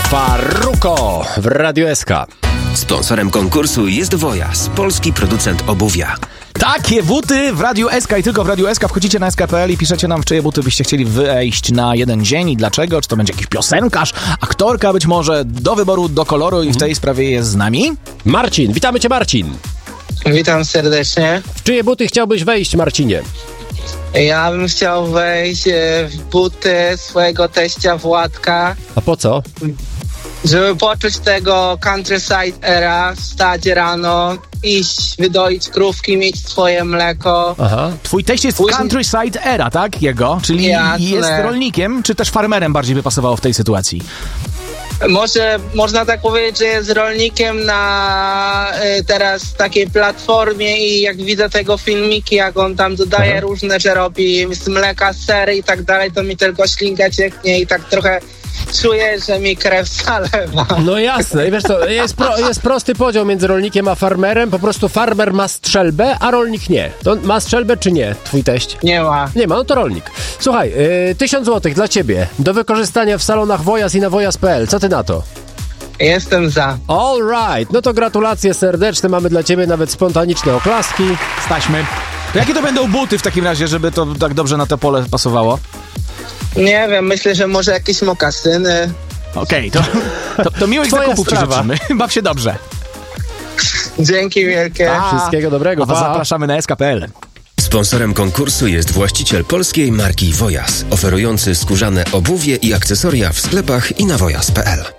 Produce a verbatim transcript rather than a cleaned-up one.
Farruko w Radiu S K. Sponsorem konkursu jest Wojas, polski producent obuwia. Takie buty w Radiu S K i tylko w Radiu S K. Wchodzicie na S K kropka P L i piszecie nam, w czyje buty byście chcieli wejść na jeden dzień i dlaczego. Czy to będzie jakiś piosenkarz, aktorka być może, do wyboru, do koloru i w tej sprawie jest z nami Marcin. Witamy cię, Marcin. Witam serdecznie. W czyje buty chciałbyś wejść, Marcinie? Ja bym chciał wejść w buty swojego teścia Władka. A po co? Żeby poczuć tego countryside era, wstać rano, iść, wydoić krówki, mieć swoje mleko. Aha. Twój teść jest Później... countryside era, tak? Jego? Czyli Jasne. jest rolnikiem, czy też farmerem bardziej by pasowało w tej sytuacji? Może można tak powiedzieć, że jest rolnikiem na y, teraz takiej platformie i jak widzę tego filmiki, jak on tam dodaje Aha. różne, że robi z mleka sery i tak dalej, to mi tylko ślinka cieknie i tak trochę czuję, że mi krew zalewa. No jasne. I wiesz co, jest, pro, jest prosty podział między rolnikiem a farmerem. Po prostu farmer ma strzelbę, a rolnik nie. To ma strzelbę czy nie, twój teść? Nie ma. Nie ma, no to rolnik. Słuchaj, yy, tysiąc złotych dla ciebie do wykorzystania w salonach Wojas i na wojas kropka P L. Co ty na to? Jestem za. All right. No to gratulacje serdeczne. Mamy dla ciebie nawet spontaniczne oklaski. Staśmy. To jakie to będą buty w takim razie, żeby to tak dobrze na to pole pasowało? Nie wiem, myślę, że może jakieś mokasyny. Okej, okay, to, to, to miłych Twoja zakupów ci sprawa. życzymy. Baw się dobrze. Dzięki wielkie. A, Wszystkiego dobrego. a was Pa. zapraszamy na S K kropka P L. Sponsorem konkursu jest właściciel polskiej marki Wojas, oferujący skórzane obuwie i akcesoria w sklepach i na wojas kropka P L.